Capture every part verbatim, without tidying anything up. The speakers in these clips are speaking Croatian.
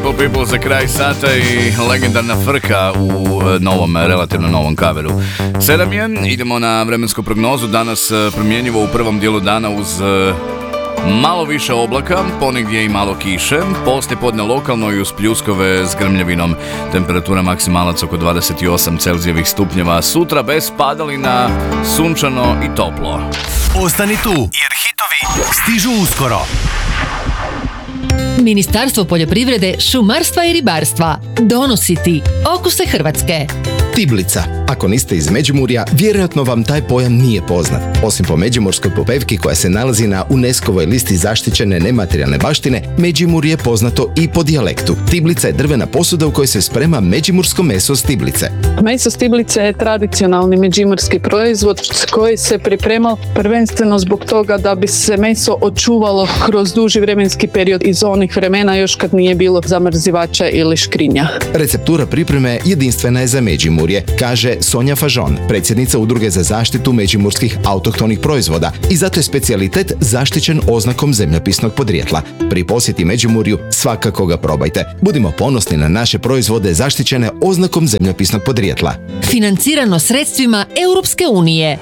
Beautiful People za kraj sata i legendarna frka u novom, relativno novom kaveru. sedam je, idemo na vremensku prognozu. Danas promjenjivo u prvom dijelu dana uz malo više oblaka, ponegdje i malo kiše, poslijepodne lokalno i uz pljuskove s grmljavinom. Temperatura maksimalac oko dvadeset osam Celzijevih stupnjeva. Sutra bez padalina, sunčano i toplo. Ostani tu, jer hitovi stižu uskoro. Ministarstvo poljoprivrede, šumarstva i ribarstva donosi ti Okuse Hrvatske. Tiblica. Ako niste iz Međimurja, vjerojatno vam taj pojam nije poznat. Osim po međimurskoj popevki koja se nalazi na UNESCO-voj listi zaštićene nematerijalne baštine, Međimurje je poznato i po dijalektu. Tiblica je drvena posuda u kojoj se sprema međimursko meso s tiblice. Meso s tiblice je tradicionalni međimurski proizvod koji se pripremao prvenstveno zbog toga da bi se meso očuvalo kroz duži vremenski period iz onih vremena još kad nije bilo zamrzivača ili škrinja. Receptura pripreme jedinstvena je za Međimurje, kaže Sonja Fažon, predsjednica Udruge za zaštitu međimurskih autohtonih proizvoda, i zato je specijalitet zaštićen oznakom zemljopisnog podrijetla. Pri posjeti Međimurju svakako ga probajte. Budimo ponosni na naše proizvode zaštićene oznakom zemljopisnog podrijetla. Financirano sredstvima Europske unije.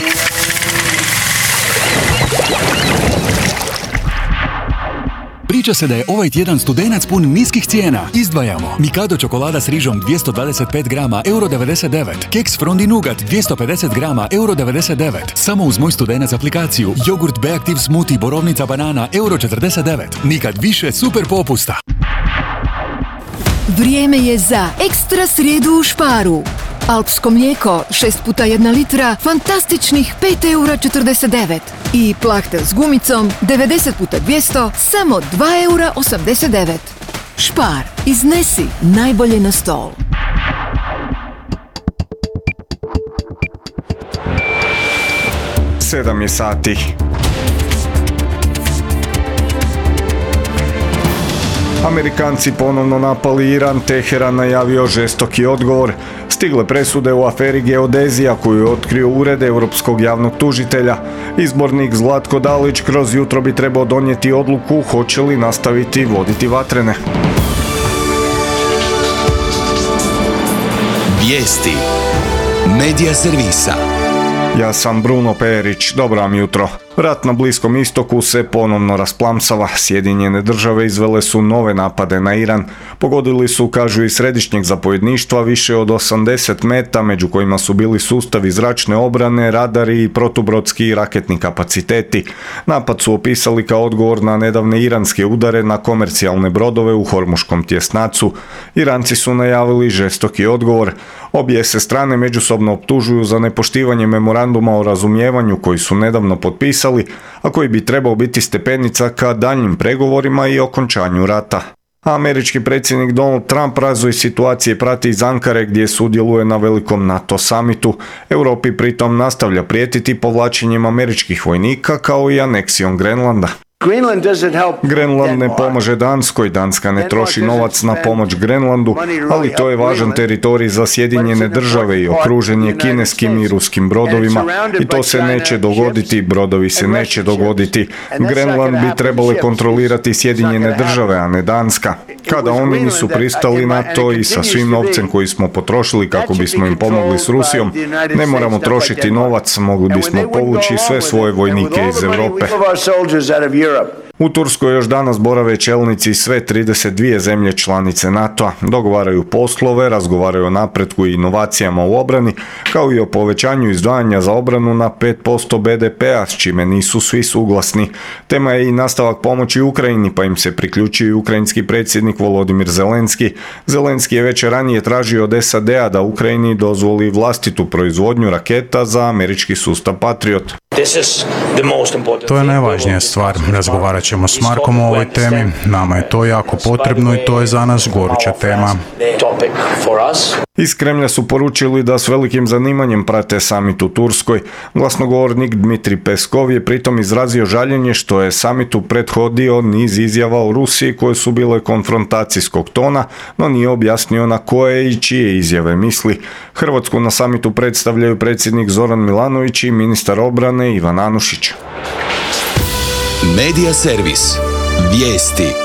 Priča se da je ovaj tjedan Studenac pun niskih cijena. Izdvajamo Mikado čokolada s rižom dvjesto dvadeset pet grama, euro devedeset devet. Keks Frondi Nugat dvjesto pedeset grama, euro devedeset devet. Samo uz Moj Studenac aplikaciju. Jogurt Beactive Smoothie borovnica banana, euro četrdeset devet. Nikad više super popusta. Vrijeme je za ekstra srijedu u Sparu. Alpsko mlijeko šest puta jedna litra, fantastičnih pet eura četrdeset devet. I plahtel s gumicom devedeset puta dvjesto, samo dva eura osamdeset devet. Spar, iznesi najbolje na stol. Sedam je sati. Amerikanci ponovno napali Iran, Teheran najavio žestoki odgovor. Stigle presude u aferi Geodezija koju je otkrio ured Europskog javnog tužitelja. Izbornik Zlatko Dalić kroz jutro bi trebao donijeti odluku hoće li nastaviti voditi vatrene. Vijesti Medija servisa. Ja sam Bruno Perić, dobro vam jutro. Rat na Bliskom istoku se ponovno rasplamsava. Sjedinjene države izvele su nove napade na Iran. Pogodili su, kažu iz središnjeg zapovjedništva, više od osamdeset meta, među kojima su bili sustavi zračne obrane, radari i protubrodski i raketni kapaciteti. Napad su opisali kao odgovor na nedavne iranske udare na komercijalne brodove u Hormuškom tjesnacu. Iranci su najavili žestoki odgovor. Obje se strane međusobno optužuju za nepoštivanje memoranduma o razumijevanju koji su nedavno potpisali, a koji bi trebao biti stepenica ka daljnjim pregovorima i okončanju rata. Američki predsjednik Donald Trump razvoj situacije prati iz Ankare gdje sudjeluje na velikom NATO samitu. Europi pritom nastavlja prijetiti povlačenjem američkih vojnika kao i aneksijom Grenlanda. Grenland ne pomaže Danskoj, Danska ne troši novac na pomoć Grenlandu, ali to je važan teritorij za Sjedinjene države i okružen je kineskim i ruskim brodovima i to se neće dogoditi, brodovi se neće dogoditi. Grenland bi trebale kontrolirati Sjedinjene države, a ne Danska. Kada oni nisu pristali na to i sa svim novcem koji smo potrošili kako bismo im pomogli s Rusijom, ne moramo trošiti novac, mogli bismo povući sve svoje vojnike iz Europe. U Turskoj još danas borave čelnici sve trideset dvije zemlje članice NATO-a, dogovaraju poslove, razgovaraju o napretku i inovacijama u obrani, kao i o povećanju izdvajanja za obranu na pet posto be de pea, s čime nisu svi suglasni. Tema je i nastavak pomoći Ukrajini, pa im se priključio i ukrajinski predsjednik Volodimir Zelenski. Zelenski je već ranije tražio od es a de a da Ukrajini dozvoli vlastitu proizvodnju raketa za američki sustav Patriot. To je najvažnija stvar. Razgovarat ćemo s Markom o ovoj temi. Nama je to jako potrebno i to je za nas goruća tema. Iz Kremlja su poručili da s velikim zanimanjem prate samit u Turskoj. Glasnogovornik Dmitri Peskov je pritom izrazio žaljenje što je samitu prethodio niz izjava o Rusiji koje su bile konfrontacijskog tona, no nije objasnio na koje i čije izjave misli. Hrvatsku na samitu predstavljaju predsjednik Zoran Milanović i ministar obrane Ivan Anušić. Medija servis. Vijesti.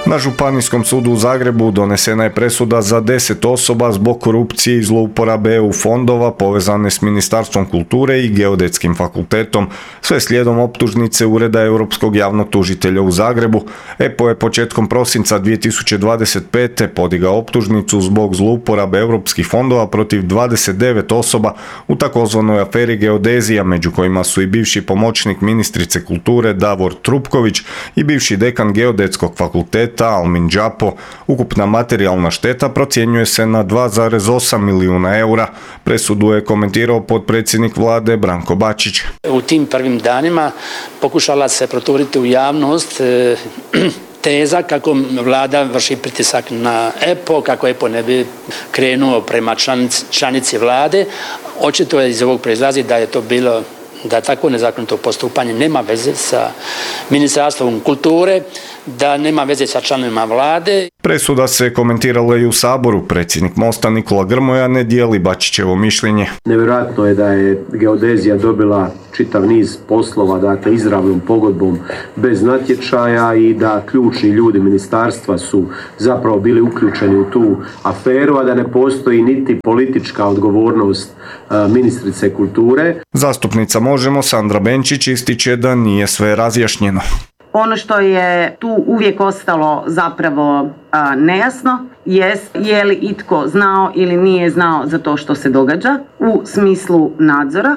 Na Županijskom sudu u Zagrebu donesena je presuda za deset osoba zbog korupcije i zlouporabe E U fondova povezane s Ministarstvom kulture i Geodetskim fakultetom, sve slijedom optužnice Ureda Europskog javnog tužitelja u Zagrebu. E P O je početkom prosinca dvije tisuće dvadeset pete podigao optužnicu zbog zlouporabe europskih fondova protiv dvadeset devet osoba u takozvanoj aferi geodezija, među kojima su i bivši pomoćnik ministrice kulture Davor Trupković i bivši dekan Geodetskog fakulteta Almin Đapo. Ukupna materijalna šteta procjenjuje se na dva zarez osam milijuna eura. Presudu je komentirao potpredsjednik vlade Branko Bačić. U tim prvim danima pokušala se proturiti u javnost e, teza kako vlada vrši pritisak na E P O, kako E P O ne bi krenuo prema članici, članici vlade. Očito je iz ovog proizlazi da je to bilo da tako nezakonito postupanje nema veze sa Ministarstvom kulture, da nema veze sa članovima vlade. Presuda se komentirala i u Saboru. Predsjednik Mosta Nikola Grmoja ne dijeli Bačićevo mišljenje. Nevjerojatno je da je geodezija dobila čitav niz poslova, dakle izravnom pogodbom bez natječaja i da ključni ljudi ministarstva su zapravo bili uključeni u tu aferu, a da ne postoji niti politička odgovornost ministrice kulture. Zastupnica Možemo Sandra Benčić ističe da nije sve razjašnjeno. Ono što je tu uvijek ostalo zapravo a, nejasno jest je li itko znao ili nije znao za to što se događa u smislu nadzora.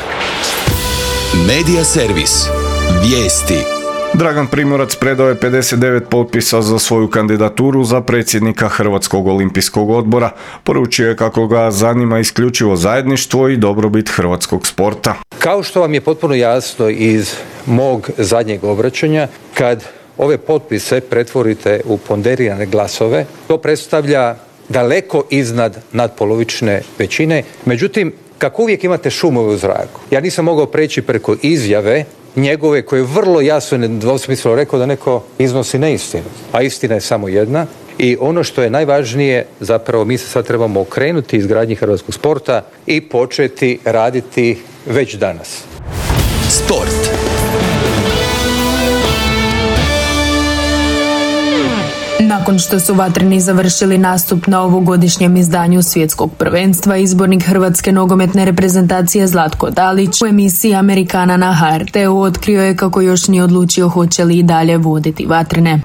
Medija servis. Vijesti. Dragan Primorac predao je pedeset devet potpisa za svoju kandidaturu za predsjednika Hrvatskog olimpijskog odbora. Poručio je kako ga zanima isključivo zajedništvo i dobrobit hrvatskog sporta. Kao što vam je potpuno jasno iz mog zadnjeg obraćanja, kad ove potpise pretvorite u ponderirane glasove, to predstavlja daleko iznad nadpolovične većine. Međutim, kako uvijek imate šumove u zraku, ja nisam mogao preći preko izjave njegove koje je vrlo jasno i nedvosmisleno rekao da neko iznosi neistinu, a istina je samo jedna. I ono što je najvažnije, zapravo mi se sad trebamo okrenuti izgradnji hrvatskog sporta i početi raditi već danas. Sport. Nakon što su vatreni završili nastup na ovogodišnjem izdanju svjetskog prvenstva, izbornik hrvatske nogometne reprezentacije Zlatko Dalić u emisiji Amerikana na H R T-u otkrio je kako još nije odlučio hoće li i dalje voditi vatrene.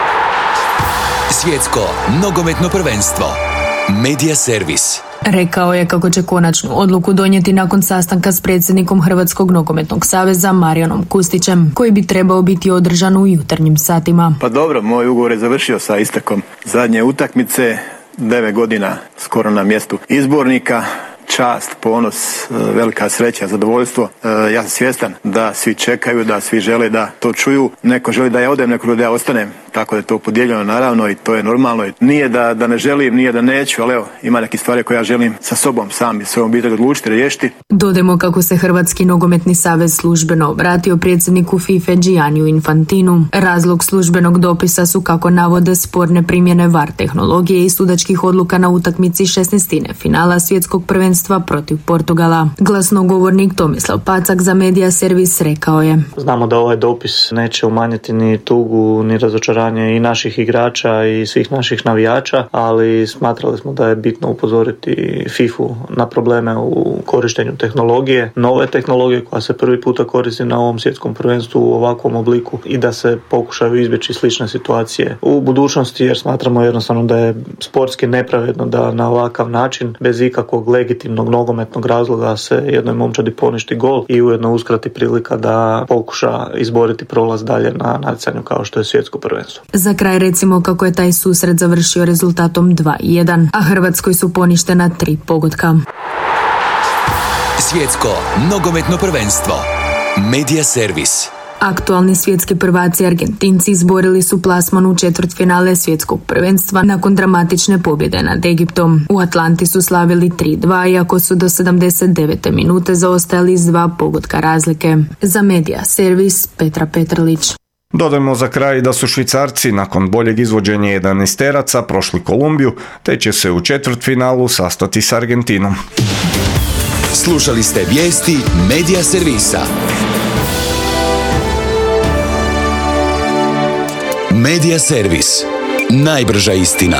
Svjetsko nogometno prvenstvo. Medija servis. Rekao je kako će konačnu odluku donijeti nakon sastanka s predsjednikom Hrvatskog nogometnog saveza Marijanom Kustićem, koji bi trebao biti održan u jutarnjim satima. Pa dobro, moj ugovor je završio sa istekom zadnje utakmice, devet godina skoro na mjestu izbornika. Čast, ponos, velika sreća, zadovoljstvo. Ja sam svjestan da svi čekaju, da svi žele da to čuju. Neko želi da ja odem, neko da ja ostanem. Tako da je to podijeljeno naravno i to je normalno. Nije da, da ne želim, nije da neću, ali evo, ima neke stvari koje ja želim sa sobom sam i svojom obitelji odlučiti, riješiti. Dodajmo kako se Hrvatski nogometni savez službeno obratio predsjedniku FIFA Gianniju Infantinu. Razlog službenog dopisa su, kako navode, sporne primjene V A R tehnologije i sudačkih odluka na utakmici šesnaestine finala svjetskog prvenstva protiv Portugala. Glasnogovornik Tomislav Pacak za Medija servis rekao je: Znamo da ovaj dopis neće umanjiti ni tugu, ni razočaranje i naših igrača i svih naših navijača, ali smatrali smo da je bitno upozoriti fifu na probleme u korištenju tehnologije, nove tehnologije koja se prvi puta koristi na ovom svjetskom prvenstvu u ovakvom obliku i da se pokušaju izbjeći slične situacije u budućnosti, jer smatramo jednostavno da je sportski nepravedno da na ovakav način, bez ikakvog legitimnog nogometnog razloga, se jednoj momčadi poništi gol i ujedno uskrati prilika da pokuša izboriti prolaz dalje na natjecanju kao što je svjetsko prvenstvo. Za kraj recimo kako je taj susret završio rezultatom dva jedan, a Hrvatskoj su poništena tri pogotka. Svjetsko nogometno prvenstvo. Medija servis. Aktualni svjetski prvaci Argentinci izborili su plasman u četvrtfinale svjetskog prvenstva nakon dramatične pobjede nad Egiptom. U Atlanti su slavili tri dva, iako su do sedamdeset devete minute zaostajali s dva pogotka razlike. Za Medija servis Petra Petrlić. Dodajmo za kraj da su Švicarci nakon boljeg izvođenja jedanaesteraca prošli Kolumbiju, te će se u četvrtfinalu sastati s Argentinom. Slušali ste vijesti Medija servisa. Medija servis. Najbrža istina.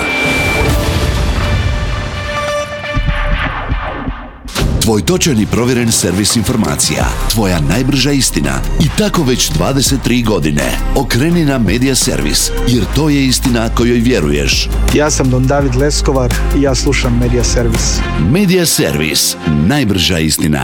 Tvoj točan i provjeren servis informacija. Tvoja najbrža istina. I tako već dvadeset tri godine. Okreni na Medija servis, jer to je istina kojoj vjeruješ. Ja sam Don David Leskovar i ja slušam Medija servis. Medija servis. Najbrža istina.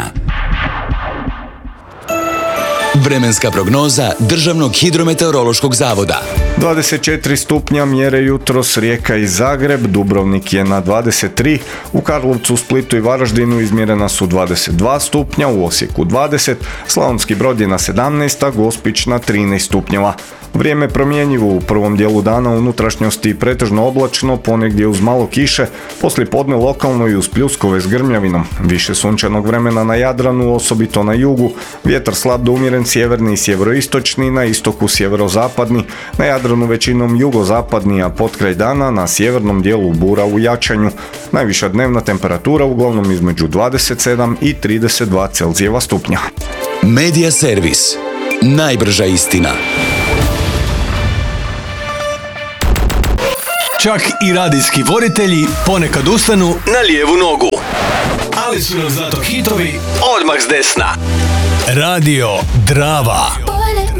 Vremenska prognoza Državnog hidrometeorološkog zavoda. dvadeset četiri stupnja mjere jutros Rijeka i Zagreb, Dubrovnik je na dvadeset tri, u Karlovcu, Splitu i Varaždinu izmjerena su dvadeset dva stupnja, u Osijeku dvadeset, Slavonski Brod je na sedamnaest, a Gospić na trinaest stupnjeva. Vrijeme promjenjivo u prvom dijelu dana, u unutrašnjosti pretežno oblačno, ponegdje uz malo kiše, poslije podne lokalno i uz pljuskove s grmljavinom. Više sunčanog vremena na Jadranu, osobito na jugu, vjetar slab do umjeren sjeverni i sjeveroistočni, na istoku sjeverozapadni, na Jadranu većinom jugozapadni, a potkraj dana na sjevernom dijelu bura u jačanju. Najviša dnevna temperatura uglavnom između dvadeset sedam i trideset dva Celzijeva stupnja. Medija servis. Najbrža istina. Čak i radijski voditelji ponekad ustanu na lijevu nogu. Ali su nam zato hitovi odmah s desna. Radio Drava.